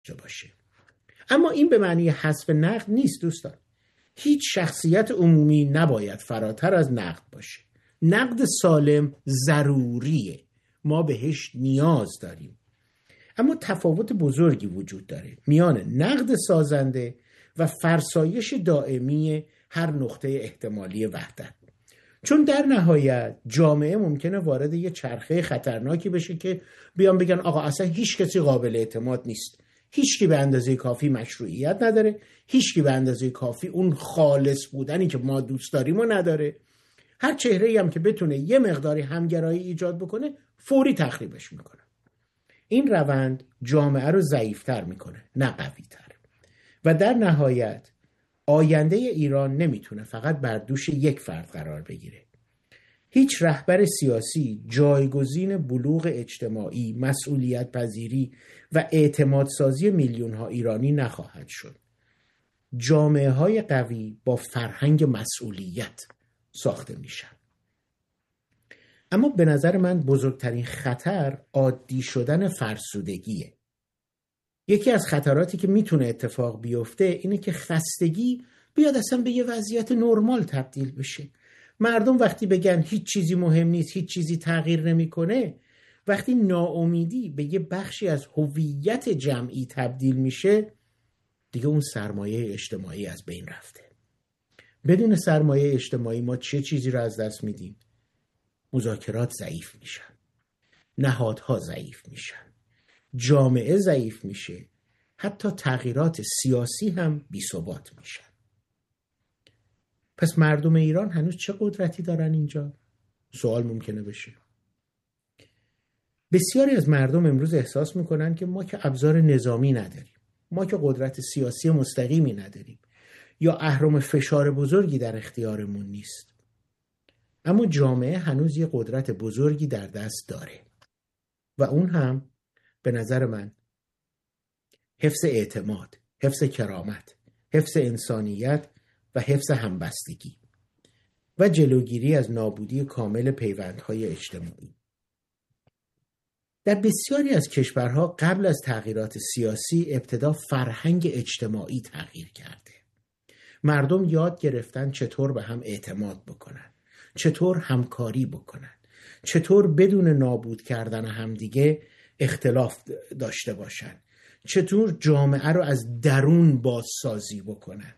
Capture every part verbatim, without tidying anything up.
باشه. اما این به معنی حذف نقد نیست دوستان. هیچ شخصیت عمومی نباید فراتر از نقد باشه. نقد سالم ضروریه، ما بهش نیاز داریم. اما تفاوت بزرگی وجود داره میان نقد سازنده و فرسایش دائمی هر نقطه احتمالی وحدت. چون در نهایت جامعه ممکنه وارد یه چرخه خطرناکی بشه که بیان بگن آقا اصلا هیچ کسی قابل اعتماد نیست، هیچ کی به اندازه کافی مشروعیت نداره، هیچ کی به اندازه کافی اون خالص بودنی که ما دوست داریم و نداره. هر چهره‌ای هم که بتونه یه مقداری همگرایی ایجاد بکنه فوری تخریبش میکنه. این روند جامعه رو ضعیف‌تر میکنه نه قوی‌تر. و در نهایت آینده ایران نمیتونه فقط بر دوش یک فرد قرار بگیره. هیچ رهبر سیاسی جایگزین بلوغ اجتماعی، مسئولیت پذیری و اعتماد سازی میلیون ها ایرانی نخواهد شد. جامعه های قوی با فرهنگ مسئولیت ساخته میشن. اما به نظر من بزرگترین خطر عادی شدن فرسودگیه. یکی از خطراتی که میتونه اتفاق بیفته اینه که خستگی بیاد اصلا به یه وضعیت نرمال تبدیل بشه. مردم وقتی بگن هیچ چیزی مهم نیست، هیچ چیزی تغییر نمیکنه، وقتی ناامیدی به یه بخشی از هویت جمعی تبدیل میشه، دیگه اون سرمایه اجتماعی از بین رفته. بدون سرمایه اجتماعی ما چه چیزی رو از دست میدیم؟ مذاکرات ضعیف میشن، نهادها ضعیف میشن، جامعه ضعیف میشه، حتی تغییرات سیاسی هم بی‌ثبات میشن. پس مردم ایران هنوز چه قدرتی دارن اینجا؟ سوال ممکنه بشه. بسیاری از مردم امروز احساس میکنن که ما که ابزار نظامی نداریم، ما که قدرت سیاسی مستقیمی نداریم یا اهرم فشار بزرگی در اختیارمون نیست. اما جامعه هنوز یه قدرت بزرگی در دست داره و اون هم به نظر من حفظ اعتماد، حفظ کرامت، حفظ انسانیت و حفظ همبستگی و جلوگیری از نابودی کامل پیوندهای اجتماعی. در بسیاری از کشورها قبل از تغییرات سیاسی ابتدا فرهنگ اجتماعی تغییر کرده. مردم یاد گرفتن چطور به هم اعتماد بکنن، چطور همکاری بکنن، چطور بدون نابود کردن همدیگه اختلاف داشته باشن، چطور جامعه رو از درون بازسازی بکنن.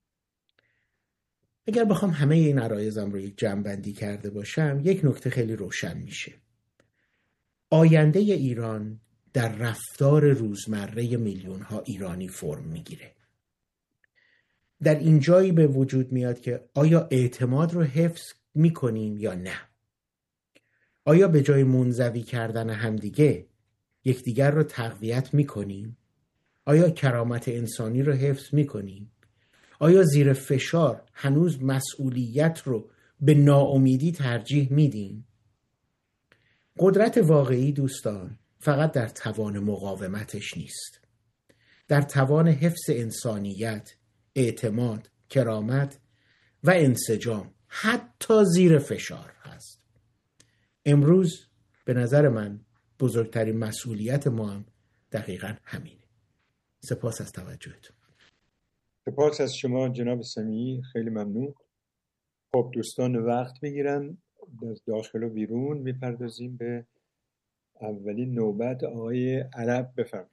اگر بخوام همه این عرایزم رو یک جمع‌بندی کرده باشم، یک نکته خیلی روشن میشه. آینده ایران در رفتار روزمره میلیون ها ایرانی فرم میگیره. در این جایی به وجود میاد که آیا اعتماد رو حفظ میکنیم یا نه؟ آیا به جای منزوی کردن همدیگه یکدیگر رو تقویت میکنیم؟ آیا کرامت انسانی رو حفظ میکنیم؟ آیا زیر فشار هنوز مسئولیت رو به ناامیدی ترجیح میدیم؟ قدرت واقعی دوستان فقط در توان مقاومتش نیست. در توان حفظ انسانیت، اعتماد، کرامت و انسجام حتی زیر فشار هست. امروز به نظر من بزرگترین مسئولیت ما هم دقیقاً همینه. سپاس از توجهتون. سپاس از شما جناب سمیعی، خیلی ممنون. خب دوستان وقت میگیرن، از داخل و بیرون میپردازیم به اولین نوبت. آقای عرب بفرمایید.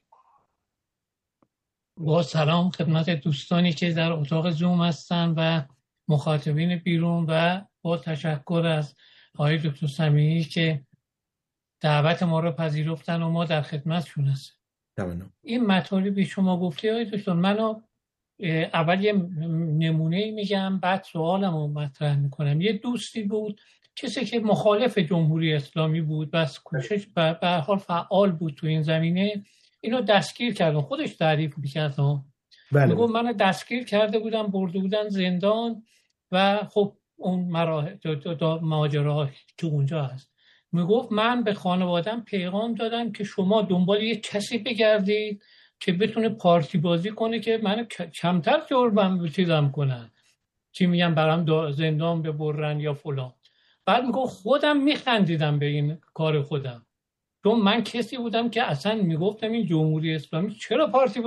با سلام خدمت دوستانی که در اتاق زوم هستن و مخاطبین بیرون و با تشکر از آقای دکتر سمیعی که دعوت ما رو پذیرفتن و ما در خدمتشون هستیم. تمام. این مطالبی شما گفتی آقای دکتر، منو اول یه نمونه میگم بعد سوالمو مطرح میکنم. یه دوستی بود، کسی که مخالف جمهوری اسلامی بود، بس کوشش به هر حال فعال بود تو این زمینه، اینو دستگیر کردن. خودش تعریف میکرد ها، میگم منو دستگیر کرده بودن، برده بودن زندان و خب اون مراحل ماجراها که اونجا هست. میگفت من به خانوادم پیغام دادم که شما دنبال یه کسی بگردید که بتونه پارتی بازی کنه که منو کمتر جرمم بچیدم کنن، چی میگم برام زندان ببرن یا فلان. بعد میگفت خودم میخندیدم به این کار خودم، چون من کسی بودم که اصلا میگفتم این جمهوری اسلامی چرا پارتی